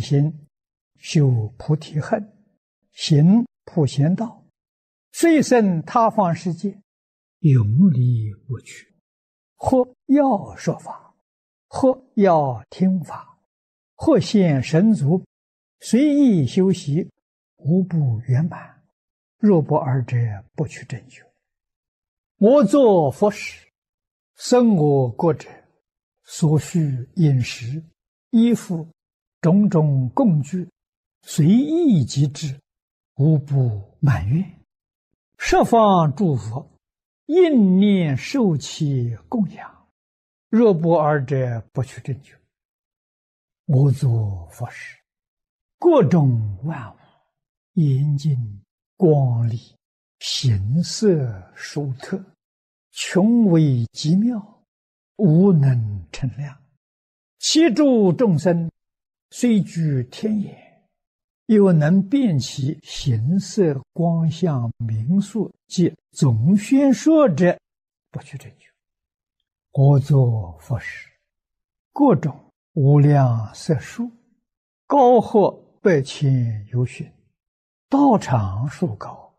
心，修菩提恨，行普贤道，遂生他方世界，永离无趣。或要说法，或要听法，或现神足，随意修习，无不圆满。若不二者，不取正觉。我作佛时，生我国者，所需饮食、衣服、种种供具，随意即至，无不满愿。十方诸佛应念受其供养，若不二者，不取正觉。我作佛时，各种万物严净光丽，形色殊特，穷微极妙，无能称量。其诸众生虽居天眼，又能辨其形色光相名数及总宣说者，不取正觉。我作佛时，各种无量色数，高或百千由旬，道场数高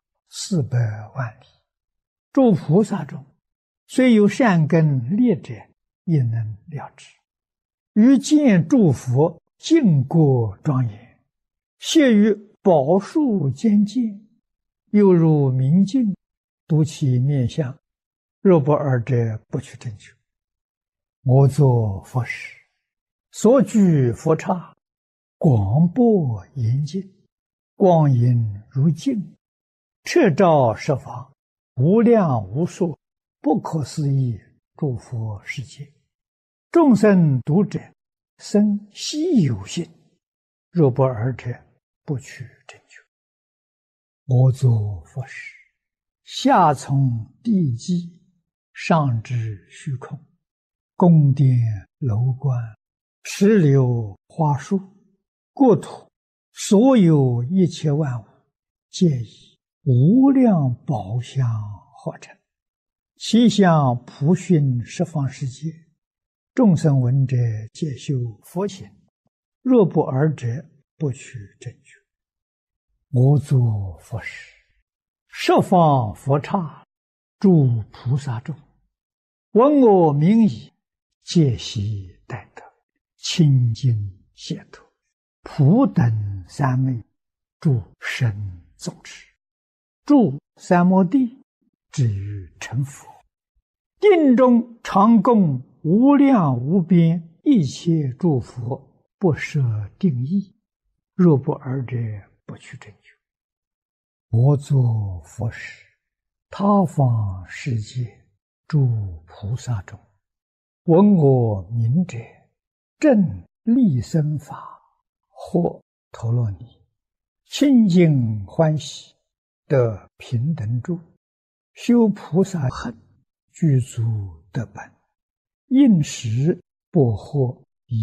400万里。诸菩萨中，虽有善根劣者，也能了知。于见诸佛净国庄严，谢于宝树间见，又如明镜，睹其面相，若不二者，不取正觉。我作佛时，所居佛刹，广博严净，光影如镜，彻照十方，无量无数，不可思议诸佛世界。众生读者，生希有信，若不二者，不取正觉。我作佛时，下从地基，上至虚空，宫殿楼观，石榴花树，国土所有一切万物，皆以无量宝相化成，其相普熏十方世界。众生闻者，皆修佛行，若不二者，不取正觉。我作佛时，十方佛刹，诸菩萨众，闻我名已，皆悉待得，清净解脱，普等三昧，诸神众持，住三摩地，至于成佛。定中常供无量无边一切诸佛，不设定义，若不二者，不取正觉。我作佛时，他方世界诸菩萨中，闻我名者，正利生法，或陀罗尼，清净欢喜，得平等住，修菩萨恨，具足得本，应时不获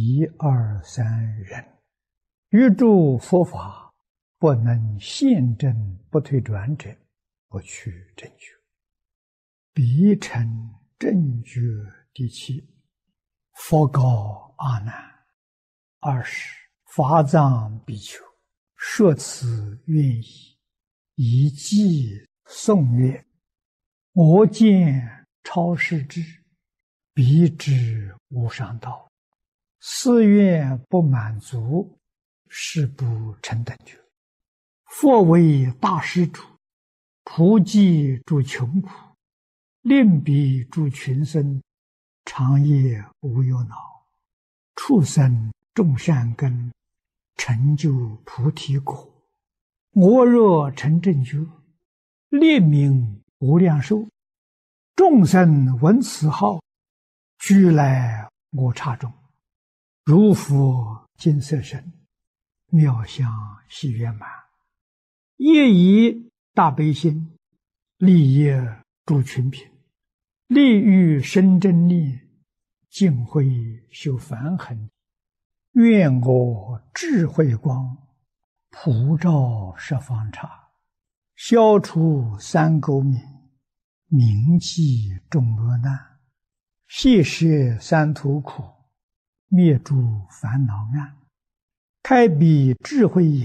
1、2、3人，于诸佛法不能现证不退转者，不取正觉。彼成正觉第7。佛告阿难：20法藏比丘，说此愿意，以偈颂曰：我见超世智，彼知无上道，誓愿不满足，是不成等觉。佛为大施主，普济诸穷苦，令彼诸群生，长夜无忧恼，畜生种善根，成就菩提果。我若成正觉，列名无量寿，众生闻此号，俱来我刹中，如佛金色身，妙相悉圆满。业以大悲心，利益诸群品，利欲生真念，净慧修梵行。愿我智慧光，普照十方刹，消除三垢冥，铭记众恶难，悉摄三途苦，灭诸烦恼暗。 开彼智慧眼，